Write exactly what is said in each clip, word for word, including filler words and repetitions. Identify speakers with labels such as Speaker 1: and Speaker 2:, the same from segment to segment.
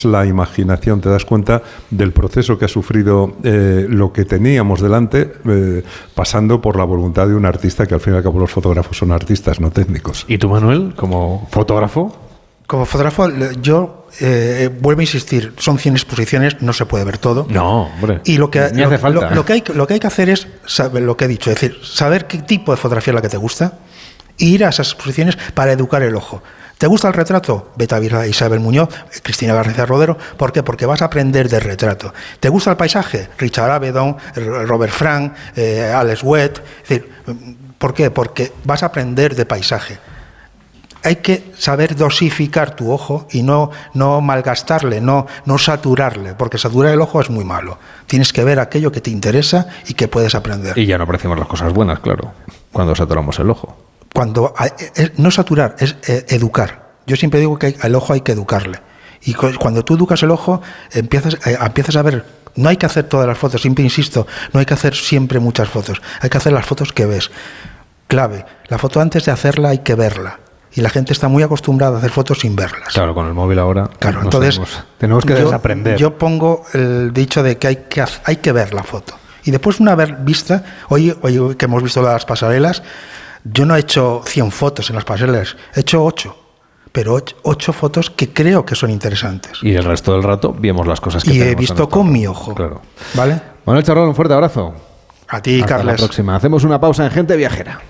Speaker 1: la imaginación, te das cuenta del proceso que ha sufrido eh, lo que teníamos delante, eh, pasando por la voluntad de un artista, que al fin y al cabo los fotógrafos son artistas, no técnicos.
Speaker 2: ¿Y tú, Manuel, como fotógrafo?
Speaker 3: Como fotógrafo, yo eh, vuelvo a insistir, son cien exposiciones, no se puede ver todo.
Speaker 2: No, hombre,
Speaker 3: y lo que,
Speaker 2: ni hace
Speaker 3: lo,
Speaker 2: falta.
Speaker 3: Lo, lo, que hay, lo que hay que hacer es saber lo que he dicho, es decir, saber qué tipo de fotografía es la que te gusta e ir a esas exposiciones para educar el ojo. ¿Te gusta el retrato? Vete a ver a Isabel Muñoz, Cristina García Rodero. ¿Por qué? Porque vas a aprender de retrato. ¿Te gusta el paisaje? Richard Avedon, Robert Frank, eh, Alex Webb. Es decir, ¿por qué? Porque vas a aprender de paisaje. Hay que saber dosificar tu ojo y no, no malgastarle, no, no saturarle, porque saturar el ojo es muy malo. Tienes que ver aquello que te interesa y que puedes aprender.
Speaker 2: Y ya no apreciamos las cosas buenas, claro, cuando saturamos el ojo.
Speaker 3: Cuando no saturar, es educar. Yo siempre digo que al ojo hay que educarle. Y cuando tú educas el ojo, empiezas, empiezas a ver. No hay que hacer todas las fotos, siempre insisto, no hay que hacer siempre muchas fotos. Hay que hacer las fotos que ves. Clave, la foto antes de hacerla hay que verla. Y la gente está muy acostumbrada a hacer fotos sin verlas.
Speaker 2: Claro, con el móvil ahora.
Speaker 3: Claro, entonces
Speaker 2: tenemos, tenemos que
Speaker 3: yo,
Speaker 2: desaprender.
Speaker 3: Yo pongo el dicho de que hay que, hay que ver la foto. Y después, una vez vista, hoy, hoy que hemos visto las pasarelas, yo no he hecho cien fotos en las pasarelas, he hecho ocho, pero ocho, ocho fotos que creo que son interesantes.
Speaker 2: Y el resto del rato vemos las cosas que
Speaker 3: y
Speaker 2: tenemos.
Speaker 3: Y he visto con ojo. mi ojo.
Speaker 2: Claro.
Speaker 3: ¿Vale?
Speaker 2: Manuel Charrón, un fuerte abrazo.
Speaker 3: A ti,
Speaker 2: Hasta
Speaker 3: Carles.
Speaker 2: Hasta la próxima. Hacemos una pausa en Gente Viajera.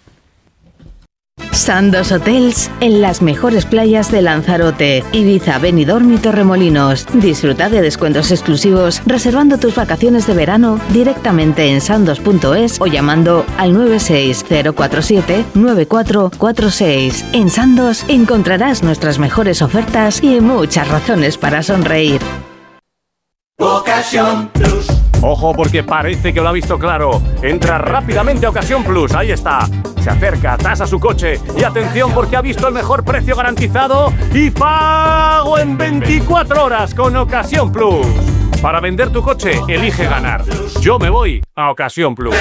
Speaker 4: Sandos Hotels, en las mejores playas de Lanzarote, Ibiza, Benidorm y Torremolinos. Disfruta de descuentos exclusivos reservando tus vacaciones de verano directamente en sandos punto es o llamando al nueve seis cero cuatro siete nueve cuatro cuatro seis. En Sandos encontrarás nuestras mejores ofertas y muchas razones para sonreír.
Speaker 5: Ocasión Plus. Ojo, porque parece que lo ha visto claro. Entra rápidamente a Ocasión Plus, ahí está. Se acerca, tasa su coche y atención porque ha visto el mejor precio garantizado y pago en veinticuatro horas con Ocasión Plus. Para vender tu coche, elige ganar. Yo me voy a Ocasión Plus.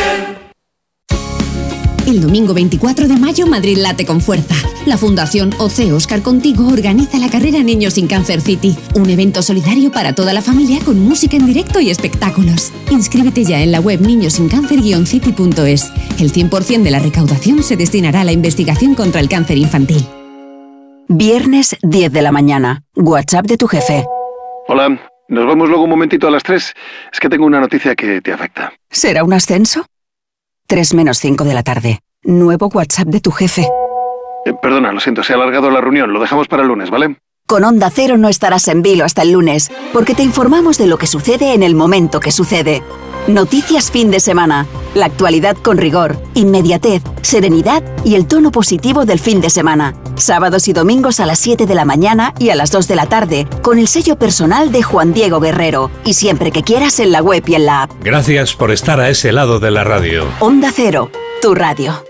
Speaker 6: El domingo veinticuatro de mayo, Madrid late con fuerza. La Fundación O C Oscar Contigo organiza la carrera Niños sin Cáncer City, un evento solidario para toda la familia con música en directo y espectáculos. Inscríbete ya en la web niños sin cáncer guion city punto es. El cien por ciento de la recaudación se destinará a la investigación contra el cáncer infantil.
Speaker 7: Viernes diez de la mañana. WhatsApp de tu jefe.
Speaker 8: Hola, nos vemos luego un momentito a las tres. Es que tengo una noticia que te afecta.
Speaker 7: ¿Será un ascenso? tres menos cinco de la tarde. Nuevo WhatsApp de tu jefe.
Speaker 8: Eh, perdona, lo siento, se ha alargado la reunión. Lo dejamos para el lunes, ¿vale?
Speaker 7: Con Onda Cero no estarás en vilo hasta el lunes, porque te informamos de lo que sucede en el momento que sucede. Noticias fin de semana. La actualidad con rigor, inmediatez, serenidad y el tono positivo del fin de semana. Sábados y domingos a las siete de la mañana y a las dos de la tarde, con el sello personal de Juan Diego Guerrero. Y siempre que quieras en la web y en la app.
Speaker 9: Gracias por estar a ese lado de la radio.
Speaker 7: Onda Cero, tu radio.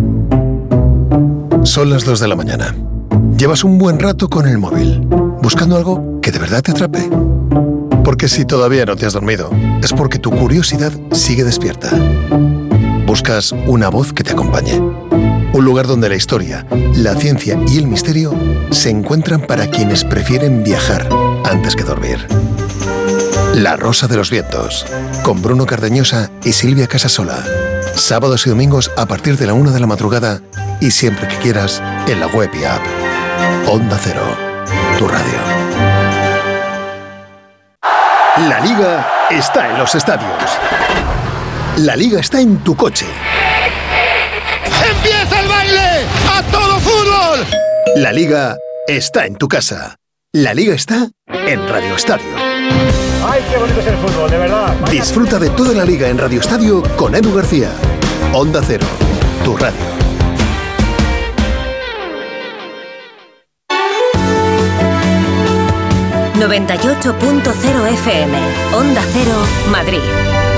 Speaker 10: Son las dos de la mañana. Llevas un buen rato con el móvil, buscando algo que de verdad te atrape. Porque si todavía no te has dormido, es porque tu curiosidad sigue despierta. Buscas una voz que te acompañe. Un lugar donde la historia, la ciencia y el misterio se encuentran para quienes prefieren viajar antes que dormir. La Rosa de los Vientos, con Bruno Cardeñosa y Silvia Casasola. Sábados y domingos a partir de la una de la madrugada y siempre que quieras en la web y app. Onda Cero, tu radio. La Liga está en los estadios. La Liga está en tu coche.
Speaker 11: ¡Empieza el baile! ¡A todo fútbol!
Speaker 10: La Liga está en tu casa. La Liga está en Radio Estadio.
Speaker 12: ¡Ay, qué bonito es el fútbol, de verdad!
Speaker 10: Disfruta de toda la Liga en Radio Estadio con Edu García. Onda Cero, tu radio.
Speaker 4: noventa y ocho punto cero F M, Onda Cero, Madrid.